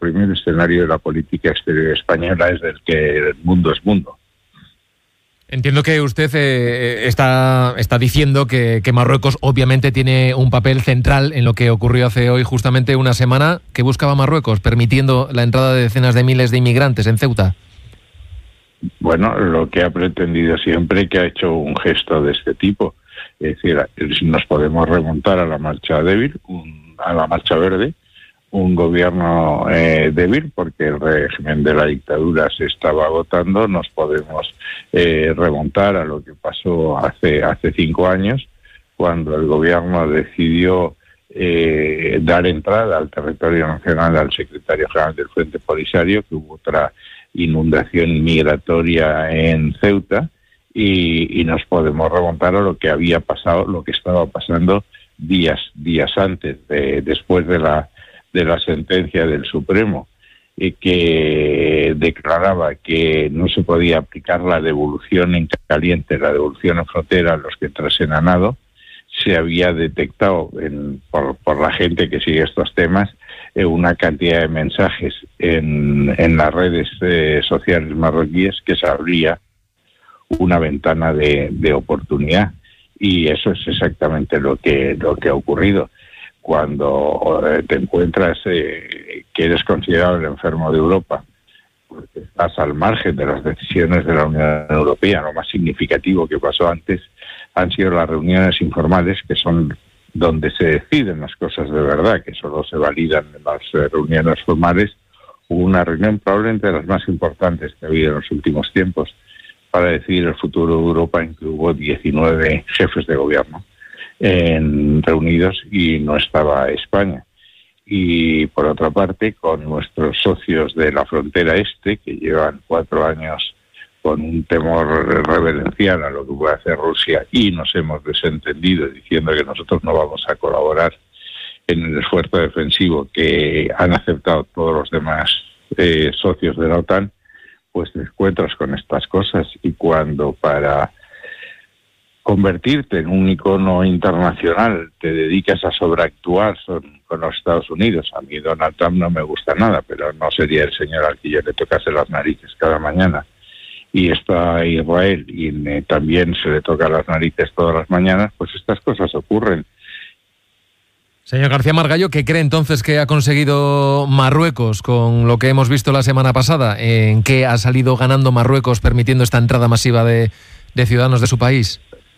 primer escenario de la política exterior española es del que el mundo es mundo. Entiendo que usted está diciendo que Marruecos obviamente tiene un papel central en lo que ocurrió hace hoy justamente una semana. ¿Qué buscaba Marruecos permitiendo la entrada de decenas de miles de inmigrantes en Ceuta? Bueno, lo que ha pretendido siempre, que ha hecho un gesto de este tipo. Es decir, nos podemos remontar a la marcha débil, a la marcha verde, un gobierno débil porque el régimen de la dictadura se estaba agotando. Nos podemos remontar a lo que pasó hace 5 años, cuando el gobierno decidió dar entrada al territorio nacional al secretario general del Frente Polisario, que hubo otra inundación migratoria en Ceuta, y nos podemos remontar a lo que había pasado, lo que estaba pasando días antes, después de la sentencia del Supremo, que declaraba que no se podía aplicar la devolución en caliente, la devolución en frontera a los que entrasen a nado. Se había detectado por la gente que sigue estos temas una cantidad de mensajes en las redes sociales marroquíes que se abría una ventana de oportunidad, y eso es exactamente lo que ha ocurrido. Cuando te encuentras que eres considerado el enfermo de Europa, porque estás al margen de las decisiones de la Unión Europea, lo más significativo que pasó antes han sido las reuniones informales, que son donde se deciden las cosas de verdad, que solo se validan en las reuniones formales. Hubo una reunión probablemente de las más importantes que ha habido en los últimos tiempos para decidir el futuro de Europa, en que hubo 19 jefes de gobierno reunidos y no estaba España. Y por otra parte, con nuestros socios de la frontera este, que llevan 4 años con un temor reverencial a lo que puede hacer Rusia, y nos hemos desentendido diciendo que nosotros no vamos a colaborar en el esfuerzo defensivo que han aceptado todos los demás socios de la OTAN, pues te encuentras con estas cosas. Y cuando para convertirte en un icono internacional te dedicas a sobreactuar con los Estados Unidos, a mí Donald Trump no me gusta nada, pero no sería el señor al que yo le tocase las narices cada mañana, y está Israel y también se le toca las narices todas las mañanas, pues estas cosas ocurren. Señor García Margallo, ¿qué cree entonces que ha conseguido Marruecos con lo que hemos visto la semana pasada? ¿En qué ha salido ganando Marruecos permitiendo esta entrada masiva de ciudadanos de su país?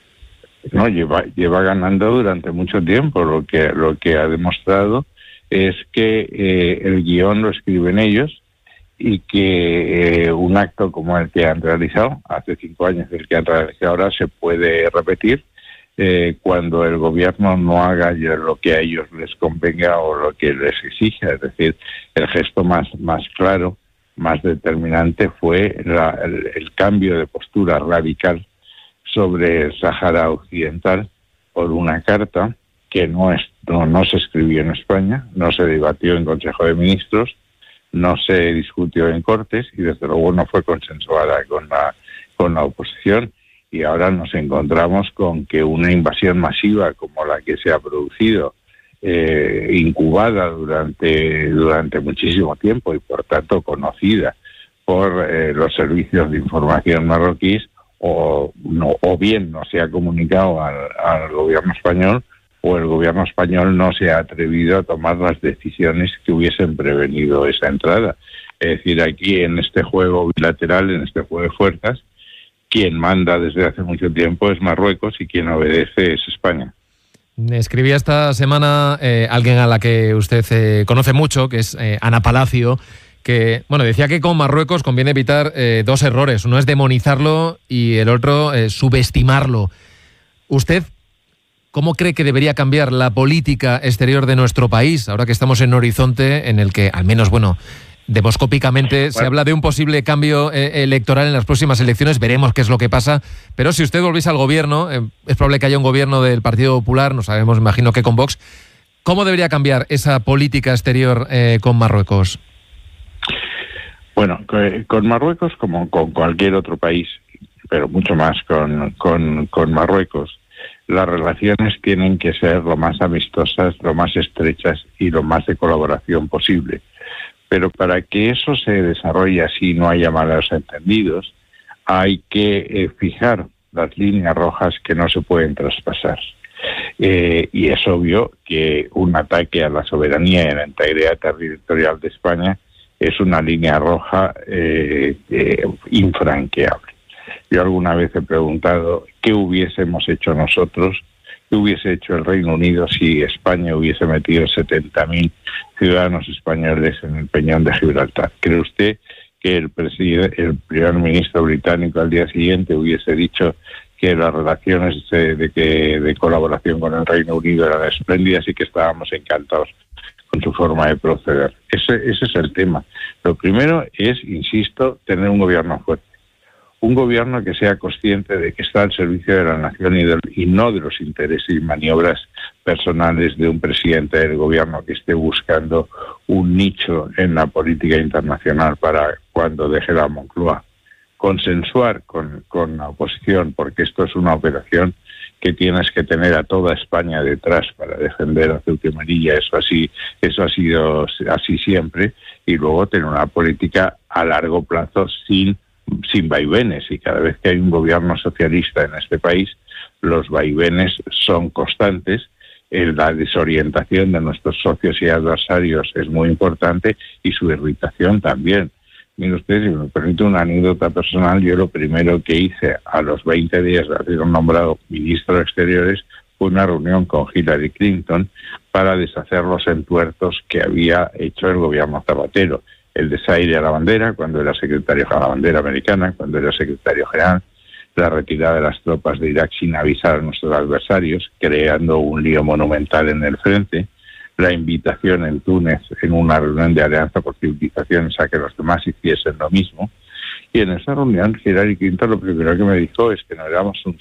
No, lleva ganando durante mucho tiempo. Lo que ha demostrado es que el guión lo escriben ellos, y que un acto como el que han realizado hace 5 años, el que han realizado ahora, se puede repetir cuando el gobierno no haga lo que a ellos les convenga o lo que les exija. Es decir, el gesto más claro, más determinante fue el cambio de postura radical sobre el Sáhara Occidental por una carta que no se escribió en España, no se debatió en Consejo de Ministros, no se discutió en Cortes y desde luego no fue consensuada con la oposición. Y ahora nos encontramos con que una invasión masiva como la que se ha producido, incubada durante muchísimo tiempo y por tanto conocida por los servicios de información marroquíes, o bien no se ha comunicado al gobierno español, o el gobierno español no se ha atrevido a tomar las decisiones que hubiesen prevenido esa entrada. Es decir, aquí en este juego bilateral, en este juego de fuerzas, quien manda desde hace mucho tiempo es Marruecos y quien obedece es España. Escribía esta semana alguien a la que usted conoce mucho, que es Ana Palacio, que decía que con Marruecos conviene evitar 2 errores. Uno es demonizarlo y el otro subestimarlo. ¿Usted cómo cree que debería cambiar la política exterior de nuestro país, ahora que estamos en un horizonte en el que, al menos, demoscópicamente se habla de un posible cambio electoral en las próximas elecciones? Veremos qué es lo que pasa, pero si usted volviese al gobierno, es probable que haya un gobierno del Partido Popular, no sabemos, imagino que con Vox. ¿Cómo debería cambiar esa política exterior con Marruecos? Bueno, con Marruecos, como con cualquier otro país, pero mucho más con Marruecos, las relaciones tienen que ser lo más amistosas, lo más estrechas y lo más de colaboración posible, Pero para que eso se desarrolle así, no haya malos entendidos, hay que fijar las líneas rojas que no se pueden traspasar. Y es obvio que un ataque a la soberanía y a la integridad territorial de España es una línea roja infranqueable. Yo alguna vez he preguntado qué hubiésemos hecho nosotros, qué hubiese hecho el Reino Unido si España hubiese metido 70.000 ciudadanos españoles en el Peñón de Gibraltar. ¿Cree usted que el primer ministro británico al día siguiente hubiese dicho que las relaciones de colaboración con el Reino Unido eran espléndidas y que estábamos encantados con su forma de proceder? Ese es el tema. Lo primero es, insisto, tener un gobierno fuerte. Un gobierno que sea consciente de que está al servicio de la nación y no de los intereses y maniobras personales de un presidente del gobierno que esté buscando un nicho en la política internacional para cuando deje la Moncloa. Consensuar con la oposición, porque esto es una operación que tienes que tener a toda España detrás para defender a Ceuta y Melilla. Eso ha sido así siempre. Y luego tener una política a largo plazo sin vaivenes, y cada vez que hay un gobierno socialista en este país, los vaivenes son constantes. La desorientación de nuestros socios y adversarios es muy importante y su irritación también. Mire usted, si me permite una anécdota personal, yo lo primero que hice a los 20 días de haber nombrado ministro de Exteriores fue una reunión con Hillary Clinton para deshacer los entuertos que había hecho el gobierno Zapatero. El desaire a la bandera, cuando era secretario de la bandera americana, cuando era secretario general, la retirada de las tropas de Irak sin avisar a nuestros adversarios, creando un lío monumental en el frente, la invitación en Túnez en una reunión de Alianza por Civilizaciones a que los demás hiciesen lo mismo. Y en esa reunión, Hillary Clinton lo primero que me dijo es que no éramos un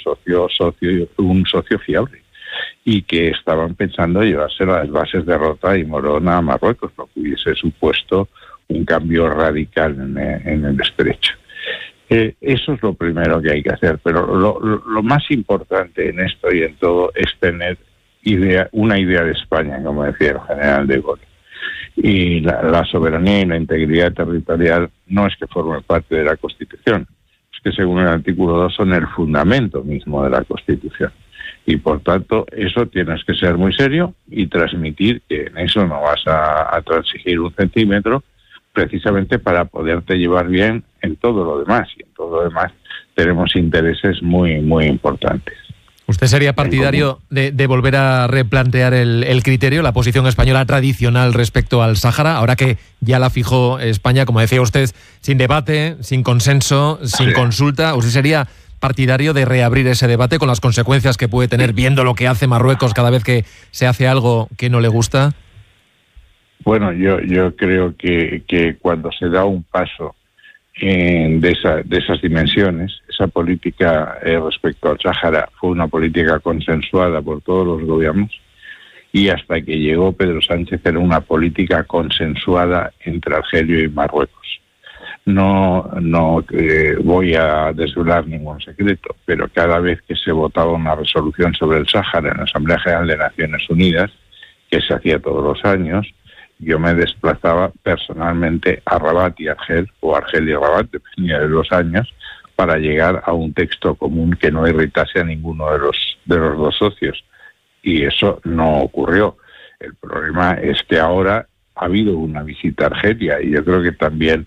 socio fiable, y que estaban pensando llevarse las bases de Rota y Morona a Marruecos, lo que hubiese supuesto un cambio radical en el estrecho. Eso es lo primero que hay que hacer, pero lo más importante en esto y en todo es tener una idea de España, como decía el general de Gaulle. Y la soberanía y la integridad territorial no es que formen parte de la Constitución, es que según el artículo 2 son el fundamento mismo de la Constitución. Y por tanto, eso tienes que ser muy serio y transmitir que en eso no vas a transigir un centímetro, precisamente para poderte llevar bien en todo lo demás. Y en todo lo demás tenemos intereses muy, muy importantes. ¿Usted sería partidario de volver a replantear el criterio, la posición española tradicional respecto al Sáhara, ahora que ya la fijó España, como decía usted, sin debate, sin consenso, sin consulta? ¿Usted sería partidario de reabrir ese debate con las consecuencias que puede tener viendo lo que hace Marruecos cada vez que se hace algo que no le gusta? Bueno, yo creo que cuando se da un paso de esas dimensiones, esa política respecto al Sáhara fue una política consensuada por todos los gobiernos, y hasta que llegó Pedro Sánchez era una política consensuada entre Argelia y Marruecos. No voy a desvelar ningún secreto, pero cada vez que se votaba una resolución sobre el Sáhara en la Asamblea General de Naciones Unidas, que se hacía todos los años, yo me desplazaba personalmente a Rabat y Argel, o Argel y Rabat, dependía de los años, para llegar a un texto común que no irritase a ninguno de los dos socios. Y eso no ocurrió. El problema es que ahora ha habido una visita a Argelia, y yo creo que también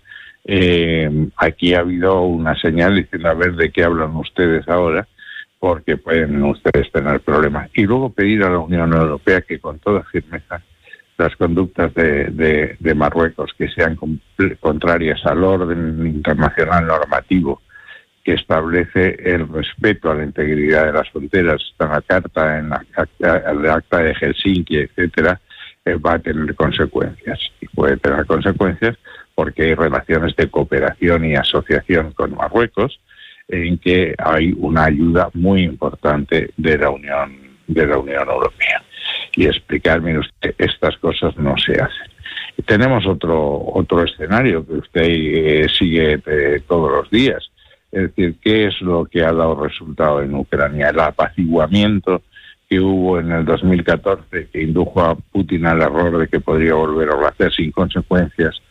aquí ha habido una señal diciendo a ver de qué hablan ustedes ahora, porque pueden ustedes tener problemas. Y luego pedir a la Unión Europea que con toda firmeza las conductas de Marruecos que sean contrarias al orden internacional normativo que establece el respeto a la integridad de las fronteras, está en la Carta, en el Acta de Helsinki, etcétera, va a tener consecuencias. Y puede tener consecuencias porque hay relaciones de cooperación y asociación con Marruecos, en que hay una ayuda muy importante de la Unión Europea. Y explicarme usted, estas cosas no se hacen. Tenemos otro escenario que usted sigue todos los días. Es decir, ¿qué es lo que ha dado resultado en Ucrania? El apaciguamiento que hubo en el 2014, que indujo a Putin al error de que podría volver a hacer sin consecuencias